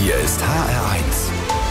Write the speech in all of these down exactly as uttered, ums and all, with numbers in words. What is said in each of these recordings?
Hier ist H R eins.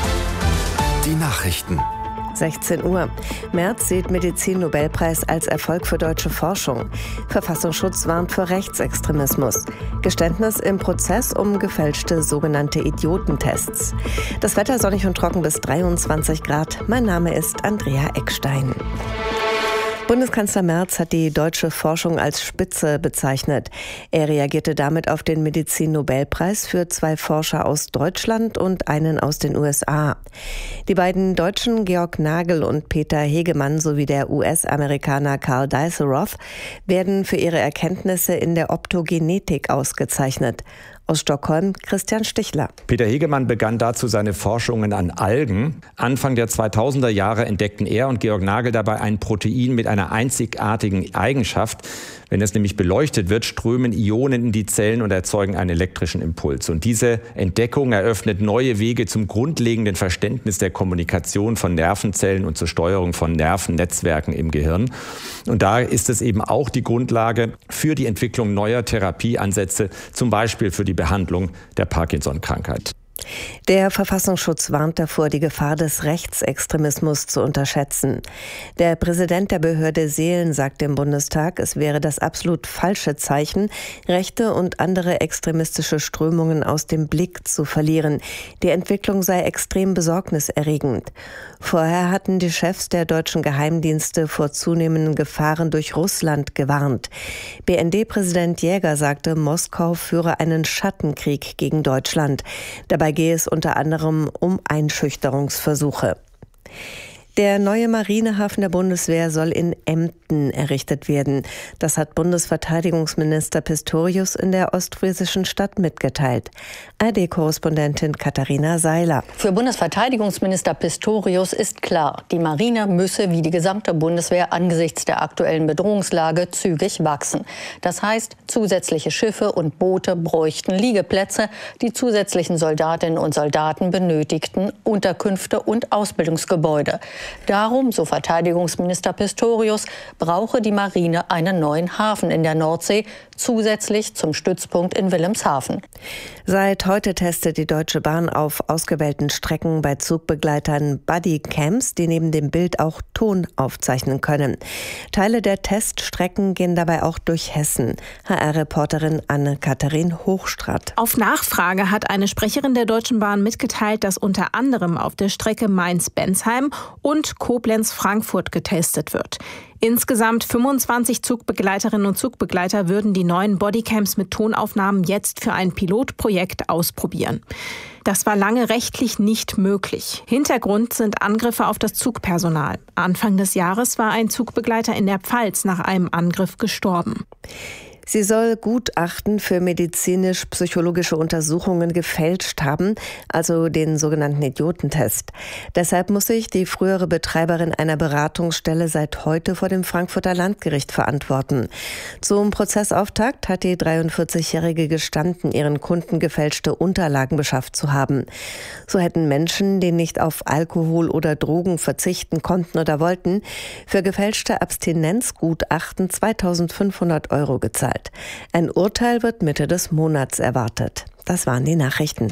Die Nachrichten. sechzehn Uhr. Merz sieht Medizin-Nobelpreis als Erfolg für deutsche Forschung. Verfassungsschutz warnt vor Rechtsextremismus. Geständnis im Prozess um gefälschte sogenannte Idiotentests. Das Wetter sonnig und trocken bis dreiundzwanzig Grad. Mein Name ist Andrea Eckstein. Bundeskanzler Merz hat die deutsche Forschung als Spitze bezeichnet. Er reagierte damit auf den Medizin-Nobelpreis für zwei Forscher aus Deutschland und einen aus den U S A. Die beiden Deutschen Georg Nagel und Peter Hegemann sowie der U S-Amerikaner Karl Deisseroth werden für ihre Erkenntnisse in der Optogenetik ausgezeichnet. Aus Stockholm Christian Stichler. Peter Hegemann begann dazu seine Forschungen an Algen. Anfang der zweitausender Jahre entdeckten er und Georg Nagel dabei ein Protein mit einer einzigartigen Eigenschaft. Wenn es nämlich beleuchtet wird, strömen Ionen in die Zellen und erzeugen einen elektrischen Impuls. Und diese Entdeckung eröffnet neue Wege zum grundlegenden Verständnis der Kommunikation von Nervenzellen und zur Steuerung von Nervennetzwerken im Gehirn. Und da ist es eben auch die Grundlage für die Entwicklung neuer Therapieansätze, zum Beispiel für die Behandlung der Parkinson-Krankheit. Der Verfassungsschutz warnt davor, die Gefahr des Rechtsextremismus zu unterschätzen. Der Präsident der Behörde Seelen sagt im Bundestag, es wäre das absolut falsche Zeichen, rechte und andere extremistische Strömungen aus dem Blick zu verlieren. Die Entwicklung sei extrem besorgniserregend. Vorher hatten die Chefs der deutschen Geheimdienste vor zunehmenden Gefahren durch Russland gewarnt. B N D-Präsident Jäger sagte, Moskau führe einen Schattenkrieg gegen Deutschland. Dabei gehe es unter anderem um Einschüchterungsversuche. Der neue Marinehafen der Bundeswehr soll in Emden errichtet werden. Das hat Bundesverteidigungsminister Pistorius in der ostfriesischen Stadt mitgeteilt. A R D-Korrespondentin Katharina Seiler. Für Bundesverteidigungsminister Pistorius ist klar, die Marine müsse wie die gesamte Bundeswehr angesichts der aktuellen Bedrohungslage zügig wachsen. Das heißt, zusätzliche Schiffe und Boote bräuchten Liegeplätze, die zusätzlichen Soldatinnen und Soldaten benötigten Unterkünfte und Ausbildungsgebäude. Darum, so Verteidigungsminister Pistorius, brauche die Marine einen neuen Hafen in der Nordsee, zusätzlich zum Stützpunkt in Wilhelmshaven. Seit heute testet die Deutsche Bahn auf ausgewählten Strecken bei Zugbegleitern Bodycams, die neben dem Bild auch Ton aufzeichnen können. Teile der Teststrecken gehen dabei auch durch Hessen. H R-Reporterin Anne-Katharin Hochstraat. Auf Nachfrage hat eine Sprecherin der Deutschen Bahn mitgeteilt, dass unter anderem auf der Strecke Mainz-Bensheim und Koblenz-Frankfurt getestet wird. Insgesamt fünfundzwanzig Zugbegleiterinnen und Zugbegleiter würden die neuen Bodycams mit Tonaufnahmen jetzt für ein Pilotprojekt ausprobieren. Das war lange rechtlich nicht möglich. Hintergrund sind Angriffe auf das Zugpersonal. Anfang des Jahres war ein Zugbegleiter in der Pfalz nach einem Angriff gestorben. Sie soll Gutachten für medizinisch-psychologische Untersuchungen gefälscht haben, also den sogenannten Idiotentest. Deshalb muss sich die frühere Betreiberin einer Beratungsstelle seit heute vor dem Frankfurter Landgericht verantworten. Zum Prozessauftakt hat die dreiundvierzigjährige gestanden, ihren Kunden gefälschte Unterlagen beschafft zu haben. So hätten Menschen, die nicht auf Alkohol oder Drogen verzichten konnten oder wollten, für gefälschte Abstinenzgutachten zweitausendfünfhundert Euro gezahlt. Ein Urteil wird Mitte des Monats erwartet. Das waren die Nachrichten.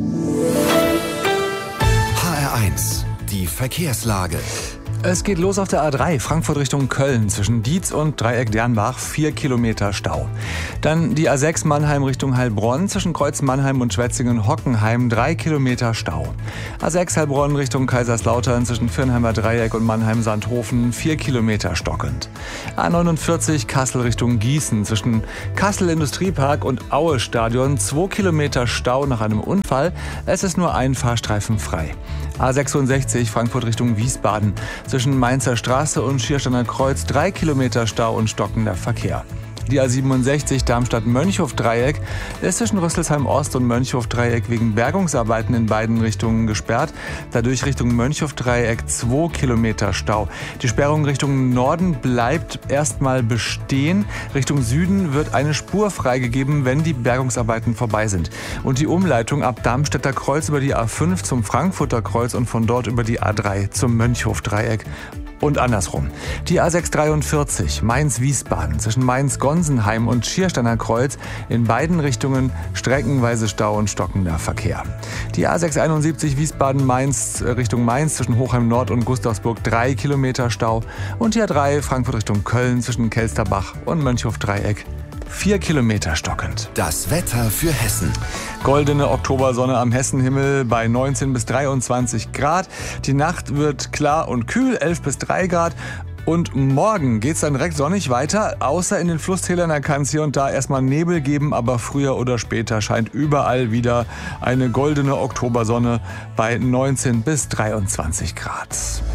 H R eins, die Verkehrslage. Es geht los auf der A drei, Frankfurt Richtung Köln, zwischen Dietz und Dreieck Dernbach, vier Kilometer Stau. Dann die A sechs Mannheim Richtung Heilbronn, zwischen Kreuz Mannheim und Schwetzingen-Hockenheim, drei Kilometer Stau. A sechs Heilbronn Richtung Kaiserslautern, zwischen Firnheimer Dreieck und Mannheim-Sandhofen, vier Kilometer stockend. A neunundvierzig Kassel Richtung Gießen, zwischen Kassel Industriepark und Aue Stadion, zwei Kilometer Stau nach einem Unfall. Es ist nur ein Fahrstreifen frei. A sechsundsechzig Frankfurt Richtung Wiesbaden, zwischen Mainzer Straße und Schiersteiner Kreuz, drei Kilometer Stau und stockender Verkehr. Die A siebenundsechzig Darmstadt-Mönchhof-Dreieck ist zwischen Rüsselsheim-Ost und Mönchhof-Dreieck wegen Bergungsarbeiten in beiden Richtungen gesperrt. Dadurch Richtung Mönchhof-Dreieck zwei Kilometer Stau. Die Sperrung Richtung Norden bleibt erstmal bestehen. Richtung Süden wird eine Spur freigegeben, wenn die Bergungsarbeiten vorbei sind. Und die Umleitung ab Darmstädter Kreuz über die A fünf zum Frankfurter Kreuz und von dort über die A drei zum Mönchhof-Dreieck Und andersrum. Die A sechs dreiundvierzig Mainz-Wiesbaden zwischen Mainz-Gonsenheim und Schiersteiner Kreuz in beiden Richtungen streckenweise Stau und stockender Verkehr. Die A sechs einundsiebzig Wiesbaden-Mainz Richtung Mainz zwischen Hochheim Nord und Gustavsburg drei Kilometer Stau. Und die A drei Frankfurt Richtung Köln zwischen Kelsterbach und Mönchhof-Dreieck vier Kilometer stockend. Das Wetter für Hessen. Goldene Oktobersonne am Hessenhimmel bei neunzehn bis dreiundzwanzig Grad. Die Nacht wird klar und kühl, elf bis drei Grad. Und morgen geht's dann direkt sonnig weiter, außer in den Flusstälern. Da kann es hier und da erstmal Nebel geben, aber früher oder später scheint überall wieder eine goldene Oktobersonne bei neunzehn bis dreiundzwanzig Grad.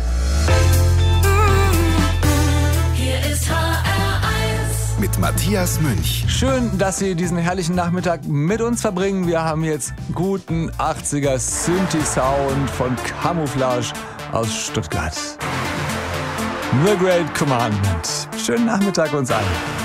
Mit Matthias Münch. Schön, dass Sie diesen herrlichen Nachmittag mit uns verbringen. Wir haben jetzt guten achtziger Synthi-Sound von Camouflage aus Stuttgart. The Great Commandment. Schönen Nachmittag uns allen.